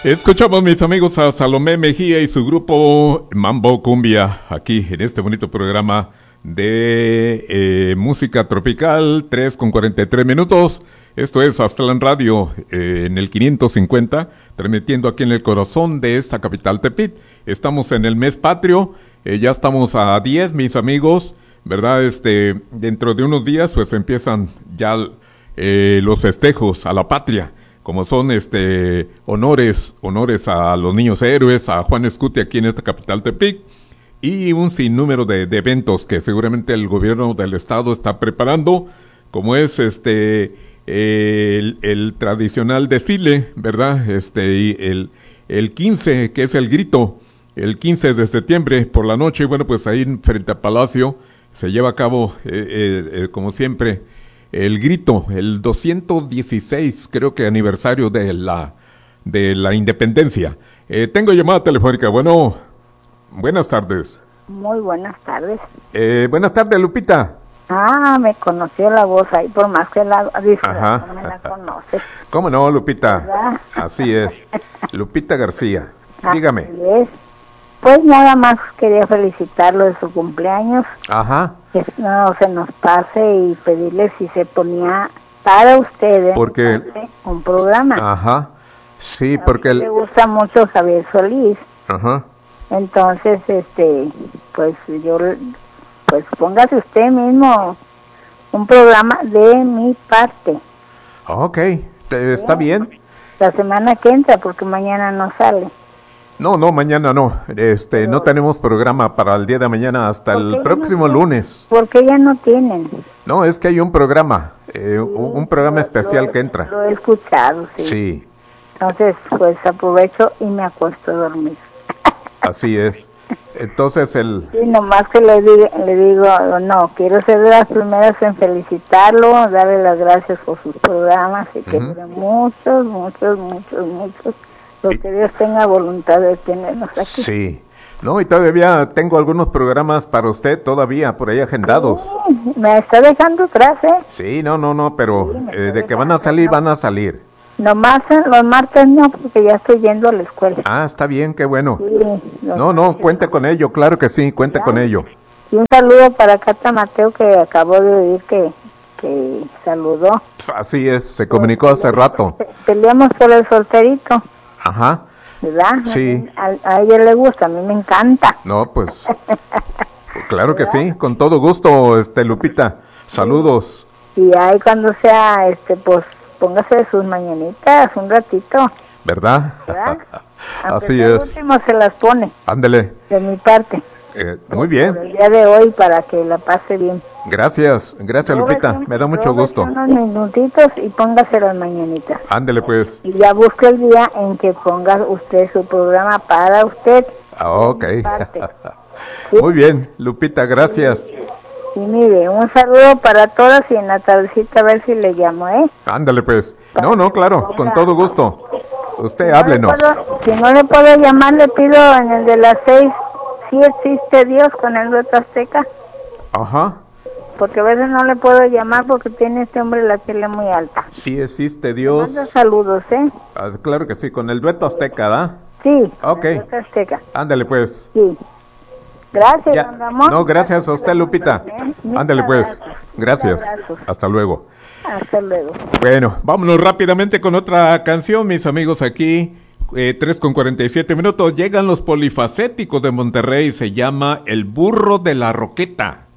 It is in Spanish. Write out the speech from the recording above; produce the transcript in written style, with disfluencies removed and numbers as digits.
Escuchamos, mis amigos, a Salomé Mejía y su grupo Mambo Cumbia, aquí en este bonito programa de música tropical, 3:43. Esto es Aztlán Radio, en el 550, transmitiendo aquí en el corazón de esta capital Tepit. Estamos en el mes patrio, ya estamos a 10, mis amigos, ¿verdad? Dentro de unos días, pues empiezan ya los festejos a la patria, como son honores a los niños héroes, a Juan Escuti aquí en esta capital Tepic, y un sinnúmero de eventos que seguramente el gobierno del estado está preparando, como es el tradicional desfile, ¿verdad? Y el 15, que es el grito, el 15 de septiembre por la noche. Bueno, pues ahí frente al Palacio se lleva a cabo, como siempre, el grito, el 216, creo que aniversario de la independencia. Tengo llamada telefónica. Bueno, buenas tardes. Muy buenas tardes. Buenas tardes, Lupita. Me conoció la voz ahí, por más que no me la conoces. ¿Cómo no, Lupita? ¿Verdad? Así es. Lupita García. Dígame. Así es. Pues nada más quería felicitarlo de su cumpleaños. Ajá. Que no se nos pase y pedirle si se ponía para ustedes un programa. Ajá. Sí, porque le gusta mucho Javier Solís. Ajá. Entonces, pues póngase usted mismo un programa de mi parte. Ok, está bien. La semana que entra, porque mañana no sale. No, mañana no. No tenemos programa para el día de mañana hasta el próximo lunes. ¿Por qué ya no tienen? No, es que hay un programa, un programa especial que entra. Lo he escuchado, sí. Sí. Entonces, pues aprovecho y me acuesto a dormir. Así es. Entonces Sí, nomás que le digo, no, quiero ser de las primeras en felicitarlo, darle las gracias por sus programas y que dure muchos. Lo que Dios tenga voluntad de tenernos aquí. Sí. No, y todavía tengo algunos programas para usted todavía por ahí agendados. Sí, me está dejando atrás, ¿eh? Sí, no, pero de que van a salir, van a salir. Nomás los martes no, porque ya estoy yendo a la escuela. Está bien, qué bueno. Sí, no, cuente con ello, claro que sí, cuente con ello. Y un saludo para Cata Mateo, que acabo de oír que saludó. Así es, se comunicó hace rato. Peleamos por el solterito. Ajá. ¿Verdad? Sí. A ella le gusta, a mí me encanta. No, pues, claro que sí, con todo gusto, Lupita. Saludos. Y ahí cuando sea, pues, póngase sus mañanitas un ratito. ¿Verdad? Así es. El último se las pone. Ándele. De mi parte. Muy bien. Por el día de hoy, para que la pase bien. Gracias Lupita, me da mucho gusto. Unos minutitos y póngase las mañanitas. Ándele pues. Y ya busque el día en que ponga usted su programa para usted. Ok. ¿Sí? Muy bien, Lupita, gracias. Y mire, un saludo para todas y en la tardecita a ver si le llamo, ¿eh? Ándale pues. No, claro, con todo gusto. Usted háblenos. Si no le puedo llamar, le pido en el de las 6, si existe Dios con el dueto azteca. Ajá. Porque a veces no le puedo llamar porque tiene este hombre la tele muy alta. Sí existe Dios. Manda saludos, ¿eh? Claro que sí, con el dueto azteca, ¿da? Sí, ok. el dueto azteca. Ándale pues. Sí. Gracias, don Ramón. No, gracias a usted, Lupita. Ándale pues. Gracias. Hasta luego. Hasta luego. Bueno, vámonos rápidamente con otra canción, mis amigos, aquí. 3:47. Llegan los Polifacéticos de Monterrey, se llama El Burro de la Roqueta.